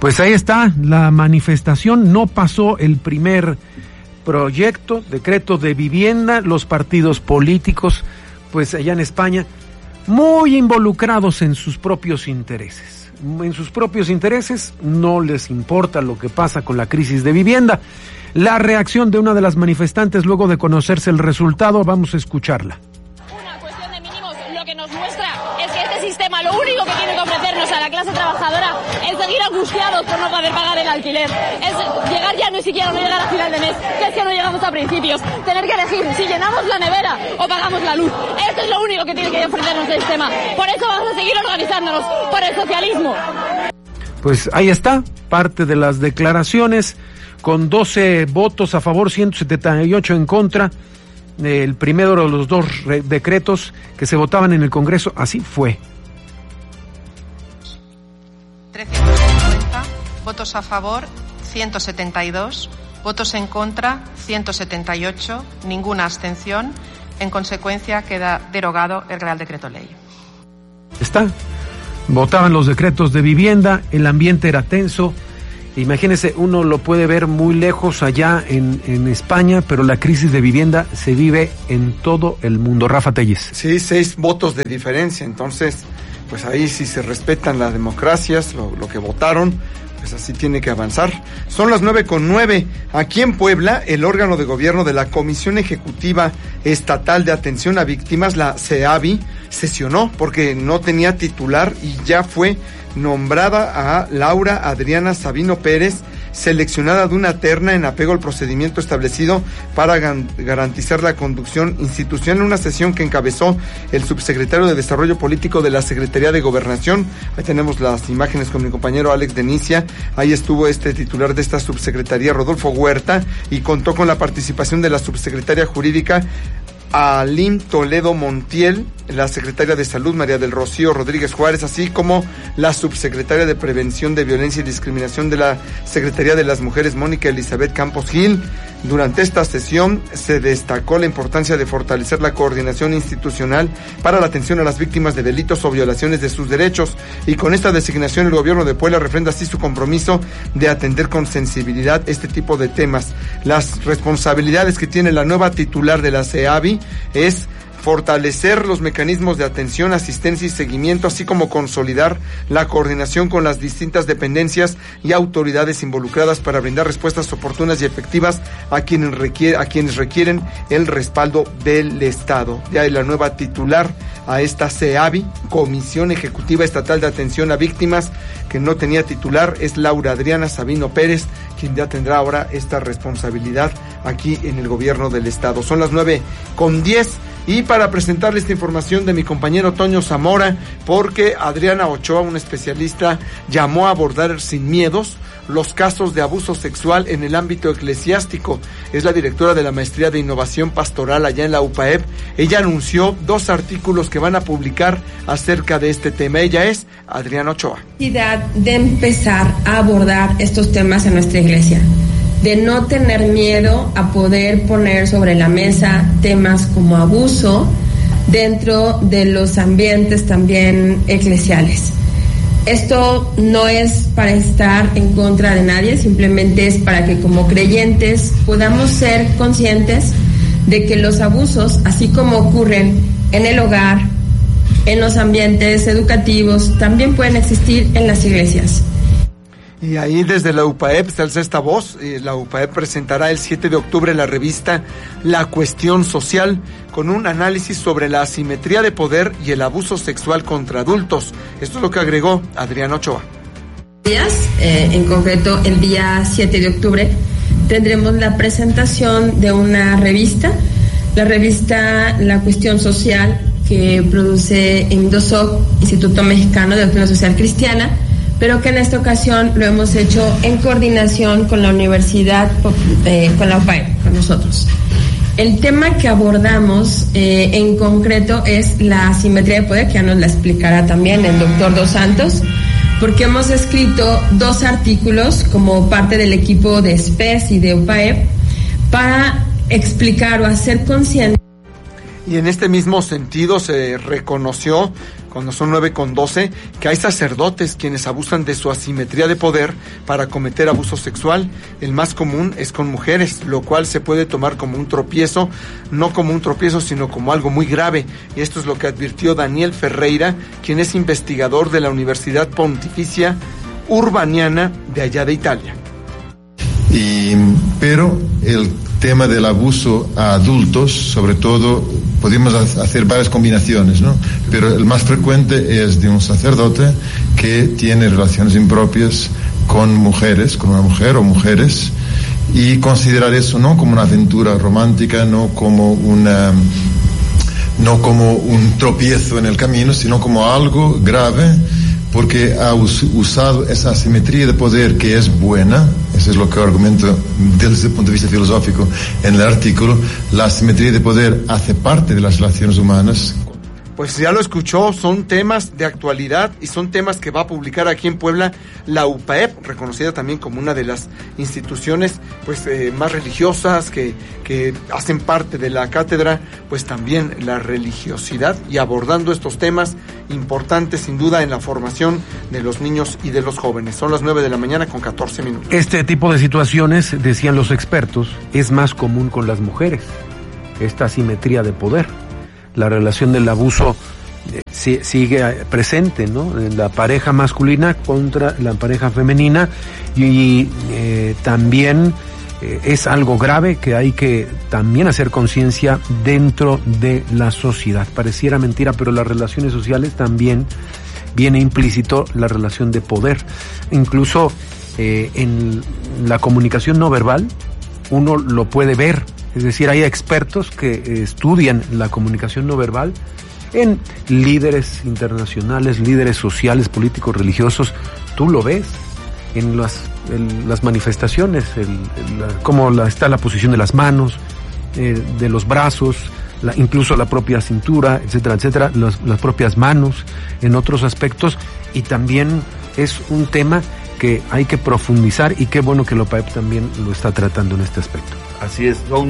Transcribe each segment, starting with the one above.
Pues ahí está la manifestación, no pasó el primer decreto de vivienda, los partidos políticos, pues allá en España, muy involucrados en sus propios intereses. En sus propios intereses no les importa lo que pasa con la crisis de vivienda. La reacción de una de las manifestantes luego de conocerse el resultado, vamos a escucharla. Una cuestión de mínimos lo que nos muestra es que este sistema lo único que tiene que ofrecernos a la clase trabajadora es seguir angustiados por no poder pagar el alquiler. Es llegar ya no siquiera no llegar a final de mes, que es que no llegamos a principios. Tener que elegir si llenamos la nevera o pagamos la luz. Esto es lo único que tiene que ofrecernos el sistema. Por eso vamos a seguir organizándonos, por el socialismo. Pues ahí está, parte de las declaraciones, con 12 votos a favor, 178 en contra. El primero de los dos decretos que se votaban en el Congreso, así fue. 1350, votos a favor, 172, votos en contra, 178, ninguna abstención. En consecuencia, queda derogado el Real Decreto Ley. Está. Votaban los decretos de vivienda, el ambiente era tenso. Imagínense, uno lo puede ver muy lejos allá en España, pero la crisis de vivienda se vive en todo el mundo. Rafa Telles. Sí, 6 votos de diferencia, entonces, pues ahí sí se respetan las democracias, lo que votaron, pues así tiene que avanzar. Son las 9:09. Aquí en Puebla, el órgano de gobierno de la Comisión Ejecutiva Estatal de Atención a Víctimas, la CEAVI, sesionó porque no tenía titular y ya fue nombrada a Laura Adriana Sabino Pérez, seleccionada de una terna en apego al procedimiento establecido para garantizar la conducción institucional, en una sesión que encabezó el subsecretario de Desarrollo Político de la Secretaría de Gobernación. Ahí tenemos las imágenes con mi compañero Alex Denicia. Ahí estuvo este titular de esta subsecretaría, Rodolfo Huerta, y contó con la participación de la subsecretaria jurídica Alim Toledo Montiel, la secretaria de Salud María del Rocío Rodríguez Juárez, así como la subsecretaria de Prevención de Violencia y Discriminación de la Secretaría de las Mujeres, Mónica Elizabeth Campos Gil. Durante esta sesión se destacó la importancia de fortalecer la coordinación institucional para la atención a las víctimas de delitos o violaciones de sus derechos, y con esta designación el gobierno de Puebla refrenda así su compromiso de atender con sensibilidad este tipo de temas. Las responsabilidades que tiene la nueva titular de la CEAVI es fortalecer los mecanismos de atención, asistencia y seguimiento, así como consolidar la coordinación con las distintas dependencias y autoridades involucradas para brindar respuestas oportunas y efectivas a quienes requieren el respaldo del Estado. Ya hay la nueva titular a esta CEAVI, Comisión Ejecutiva Estatal de Atención a Víctimas, que no tenía titular, es Laura Adriana Sabino Pérez, quien ya tendrá ahora esta responsabilidad aquí en el gobierno del Estado. Son las 9:10. Y para presentarle esta información de mi compañero Toño Zamora, porque Adriana Ochoa, una especialista, llamó a abordar sin miedos los casos de abuso sexual en el ámbito eclesiástico. Es la directora de la Maestría de Innovación Pastoral allá en la UPAEP. Ella anunció 2 artículos que van a publicar acerca de este tema. Ella es Adriana Ochoa. De empezar a abordar estos temas en nuestra iglesia, de no tener miedo a poder poner sobre la mesa temas como abuso dentro de los ambientes también eclesiales. Esto no es para estar en contra de nadie, simplemente es para que como creyentes podamos ser conscientes de que los abusos, así como ocurren en el hogar, en los ambientes educativos, también pueden existir en las iglesias. Y ahí desde la UPAEP se alza esta voz. La UPAEP presentará el 7 de octubre la revista La Cuestión Social, con un análisis sobre la asimetría de poder y el abuso sexual contra adultos. Esto es lo que agregó Adriana Ochoa. En concreto, el día 7 de octubre tendremos la presentación de una revista, la revista La Cuestión Social, que produce INDOSOC, Instituto Mexicano de Doctrina Social Cristiana, pero que en esta ocasión lo hemos hecho en coordinación con la universidad, con la UPAEP, con nosotros. El tema que abordamos en concreto es la asimetría de poder, que ya nos la explicará también el doctor Dos Santos, porque hemos escrito 2 artículos como parte del equipo de SPES y de UPAEP para explicar o hacer consciente. Y en este mismo sentido se reconoció, cuando son 9:12, que hay sacerdotes quienes abusan de su asimetría de poder para cometer abuso sexual. El más común es con mujeres, lo cual se puede tomar como un tropiezo, no como un tropiezo, sino como algo muy grave. Y esto es lo que advirtió Daniel Ferreira, quien es investigador de la Universidad Pontificia Urbaniana de allá de Italia. Pero el tema del abuso a adultos, sobre todo, podemos hacer varias combinaciones, ¿no? Pero el más frecuente es de un sacerdote que tiene relaciones impropias con mujeres, con una mujer o mujeres, y considerar eso no como una aventura romántica, no como un tropiezo en el camino, sino como algo grave, porque ha usado esa asimetría de poder que es buena. Eso es lo que argumento desde el punto de vista filosófico en el artículo. La asimetría de poder hace parte de las relaciones humanas. Pues ya lo escuchó, son temas de actualidad y son temas que va a publicar aquí en Puebla la UPAEP, reconocida también como una de las instituciones pues más religiosas que hacen parte de la cátedra, pues también la religiosidad, y abordando estos temas importantes sin duda en la formación de los niños y de los jóvenes. Son las 9:14 a.m. Este tipo de situaciones, decían los expertos, es más común con las mujeres, esta asimetría de poder. La relación del abuso sigue presente, ¿no? La pareja masculina contra la pareja femenina, y también es algo grave que hay que también hacer conciencia dentro de la sociedad. Pareciera mentira, pero las relaciones sociales también viene implícito la relación de poder. Incluso en la comunicación no verbal uno lo puede ver. Es decir, hay expertos que estudian la comunicación no verbal en líderes internacionales, líderes sociales, políticos, religiosos. Tú lo ves en las manifestaciones, cómo está la posición de las manos, de los brazos, incluso la propia cintura, etcétera, etcétera, las propias manos, en otros aspectos. Y también es un tema que hay que profundizar, y qué bueno que la OPAEP también lo está tratando en este aspecto. Así es, son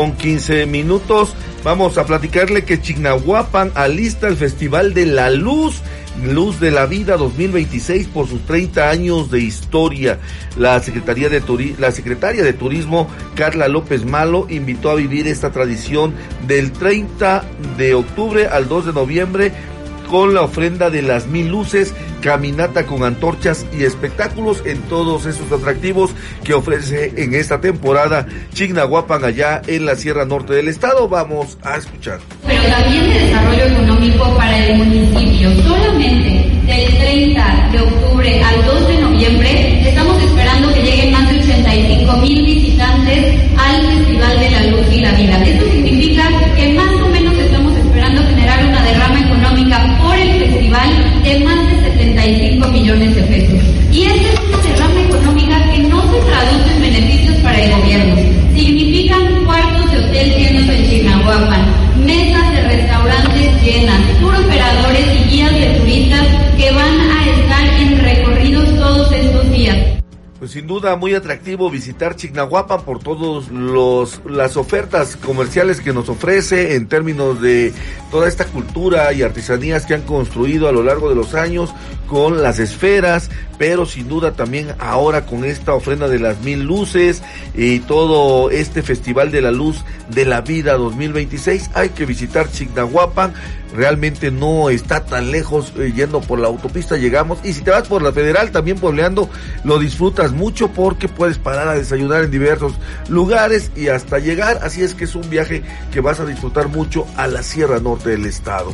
9:15. Vamos a platicarle que Chignahuapan alista el Festival de la Luz de la Vida 2026 por sus 30 años de historia. La secretaria de Turismo, Carla López Malo, invitó a vivir esta tradición del 30 de octubre al 2 de noviembre con la ofrenda de las 1000 luces, caminata con antorchas y espectáculos en todos esos atractivos que ofrece en esta temporada Chignahuapan allá en la Sierra Norte del estado. Vamos a escuchar. Pero también de desarrollo económico para el municipio. Solamente del 30 de octubre al 2 de noviembre estamos esperando que lleguen más de 85,000 visitantes al Festival de la Luz y la Vida. Esto significa que más o menos estamos esperando generar una derrama económica por el festival de más de 75 millones de pesos. Y esta es una derrama económica que no se traduce en beneficios para el gobierno. Significan cuartos de hotel llenos en Chignahuapan, mesas de restaurantes llenas, tour operadores y guías de turistas que van a estar en recorridos todos estos días. Pues sin duda muy atractivo visitar Chignahuapan por todos las ofertas comerciales que nos ofrece en términos de toda esta cultura y artesanías que han construido a lo largo de los años con las esferas, pero sin duda también ahora con esta ofrenda de las 1000 luces y todo este Festival de la Luz de la Vida 2026. Hay que visitar Chignahuapan. Realmente no está tan lejos, yendo por la autopista llegamos, y si te vas por la Federal también puebleando lo disfrutas mucho porque puedes parar a desayunar en diversos lugares y hasta llegar, así es que es un viaje que vas a disfrutar mucho a la Sierra Norte del estado.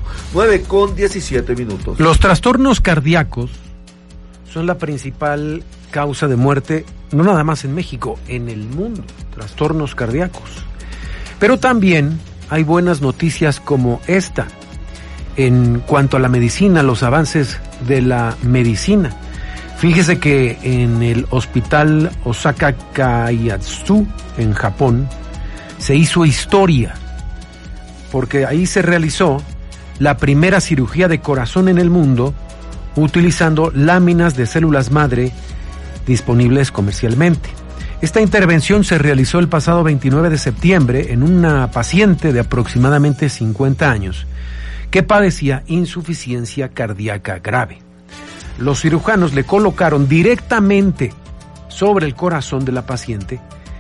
9:17. Los trastornos cardíacos son la principal causa de muerte, no nada más en México, en el mundo, trastornos cardíacos. Pero también hay buenas noticias como esta. En cuanto a la medicina, los avances de la medicina. Fíjese que en el hospital Osaka Kaiatsu, en Japón, se hizo historia, porque ahí se realizó la primera cirugía de corazón en el mundo utilizando láminas de células madre disponibles comercialmente. Esta intervención se realizó el pasado 29 de septiembre en una paciente de aproximadamente 50 años que padecía insuficiencia cardíaca grave. Los cirujanos le colocaron directamente sobre el corazón de la paciente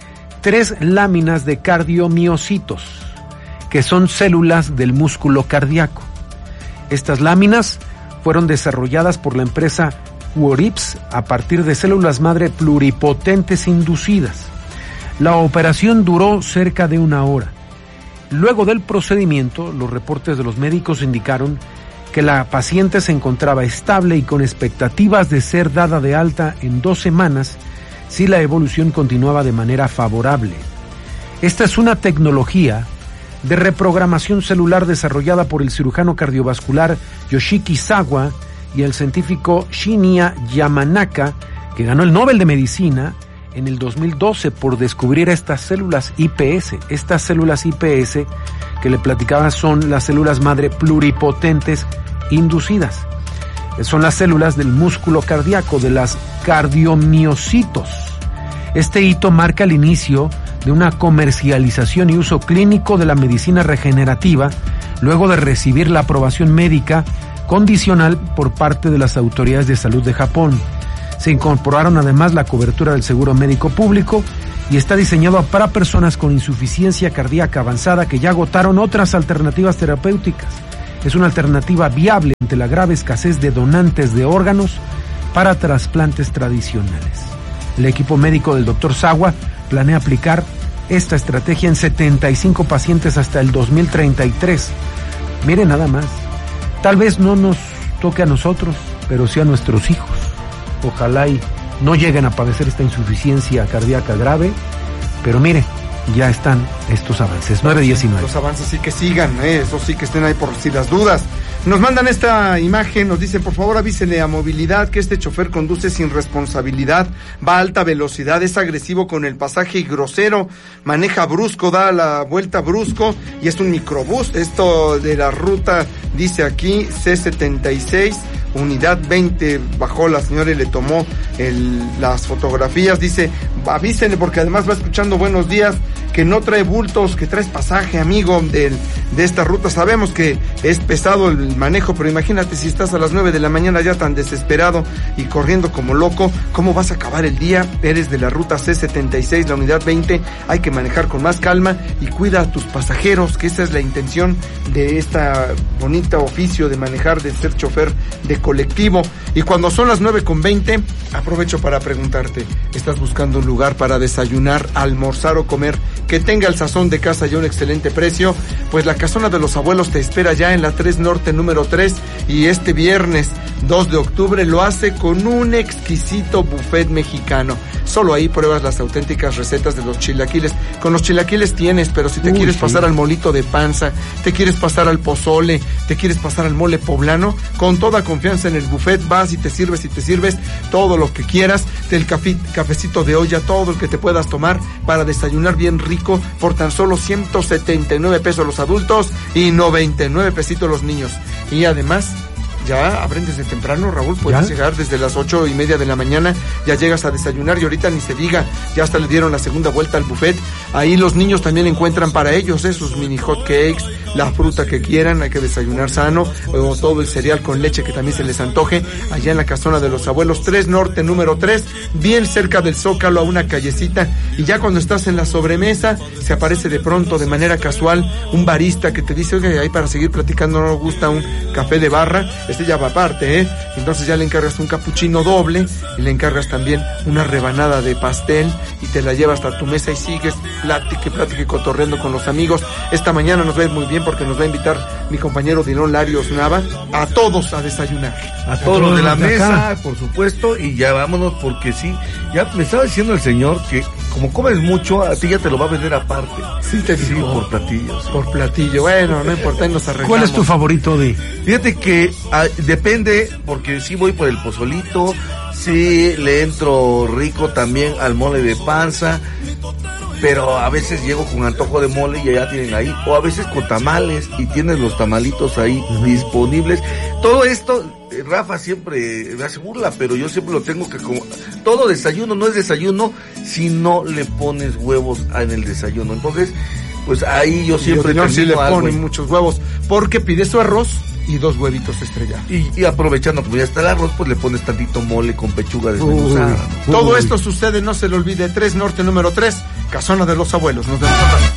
3 láminas de cardiomiocitos, que son células del músculo cardíaco. Estas láminas fueron desarrolladas por la empresa Quorips a partir de células madre pluripotentes inducidas. La operación duró cerca de 1 hora. Luego del procedimiento, los reportes de los médicos indicaron que la paciente se encontraba estable y con expectativas de ser dada de alta en 2 semanas si la evolución continuaba de manera favorable. Esta es una tecnología de reprogramación celular desarrollada por el cirujano cardiovascular Yoshiki Sawa y el científico Shinya Yamanaka, que ganó el Nobel de Medicina en el 2012 por descubrir estas células IPS. Estas células IPS que le platicaba son las células madre pluripotentes inducidas. Son las células del músculo cardíaco, de las cardiomiocitos. Este hito marca el inicio de una comercialización y uso clínico de la medicina regenerativa, luego de recibir la aprobación médica condicional por parte de las autoridades de salud de Japón. Se incorporaron además la cobertura del seguro médico público y está diseñado para personas con insuficiencia cardíaca avanzada que ya agotaron otras alternativas terapéuticas. Es una alternativa viable ante la grave escasez de donantes de órganos para trasplantes tradicionales. El equipo médico del Dr. Sawa planea aplicar esta estrategia en 75 pacientes hasta el 2033. Miren nada más. Tal vez no nos toque a nosotros, pero sí a nuestros hijos. Ojalá y no lleguen a padecer esta insuficiencia cardíaca grave, pero mire, ya están estos avances. 9:19. Los avances sí que sigan, eso sí que estén ahí por si las dudas. Nos mandan esta imagen, nos dicen, por favor avísenle a Movilidad que este chofer conduce sin responsabilidad, va a alta velocidad, es agresivo con el pasaje y grosero, maneja brusco, da la vuelta brusco y es un microbús. Esto de la ruta, dice aquí, C76, unidad 20, bajó la señora y le tomó las fotografías. Dice, avísenle porque además va escuchando buenos días, que no trae bultos, que traes pasaje, amigo, de esta ruta. Sabemos que es pesado el manejo, pero imagínate si estás a las 9 de la mañana ya tan desesperado y corriendo como loco, ¿cómo vas a acabar el día? Eres de la ruta C76, la unidad 20, hay que manejar con más calma y cuida a tus pasajeros, que esa es la intención de esta bonita oficio de manejar, de ser chofer de colectivo. Y cuando son las 9:20, aprovecho para preguntarte, ¿estás buscando un lugar para desayunar, almorzar o comer que tenga el sazón de casa y un excelente precio? Pues la Casona de los Abuelos te espera ya en la 3 Norte número 3 y este viernes 2 de octubre lo hace con un exquisito buffet mexicano. Solo ahí pruebas las auténticas recetas de los chilaquiles. Con los chilaquiles tienes, pero si te quieres pasar al molito de panza, te quieres pasar al pozole, te quieres pasar al mole poblano, con toda confianza en el buffet vas y te sirves todo lo que quieras, del cafecito de olla, todo el que te puedas tomar para desayunar bien rico por tan solo 179 pesos los adultos y 99 pesitos los niños. Y además, ya abren desde temprano, Raúl, puedes llegar desde las 8:30 de la mañana, ya llegas a desayunar y ahorita ni se diga, ya hasta le dieron la segunda vuelta al buffet. Ahí los niños también encuentran para ellos sus mini hot cakes, la fruta que quieran, hay que desayunar sano, o todo el cereal con leche que también se les antoje, allá en la Casona de los Abuelos, 3 Norte número 3, bien cerca del Zócalo, a una callecita, y ya cuando estás en la sobremesa, se aparece de pronto, de manera casual, un barista que te dice, oye, ahí para seguir platicando no nos gusta un café de barra, ya va aparte, entonces ya le encargas un capuchino doble y le encargas también una rebanada de pastel y te la llevas hasta tu mesa y sigues plática cotorreando con los amigos. Esta mañana nos va a ir muy bien porque nos va a invitar mi compañero Dilón Larios Nava a todos a desayunar. A todos los de la mesa, por supuesto, y ya vámonos porque sí, ya me estaba diciendo el señor que como comes mucho, a ti ya te lo va a vender aparte. Sí, te digo. Sí, por platillo. Sí. Por platillo, bueno, no importa, nos arreglamos. ¿Cuál es tu favorito, Di? Fíjate que depende, porque sí voy por el pozolito, sí le entro rico también al mole de panza, pero a veces llego con antojo de mole y ya tienen ahí, o a veces con tamales y tienes los tamalitos ahí disponibles. Todo esto, Rafa siempre me hace burla, pero yo siempre lo tengo que como todo desayuno no es desayuno si no le pones huevos en el desayuno. Entonces, pues ahí yo siempre sí le algo, ponen muchos huevos, porque pide su arroz y 2 huevitos estrellados. Y aprovechando, como ya está el arroz, pues le pones tantito mole con pechuga desmenuzada. Todo esto sucede, no se le olvide, 3 Norte número 3, Casona de los Abuelos. Nos vemos.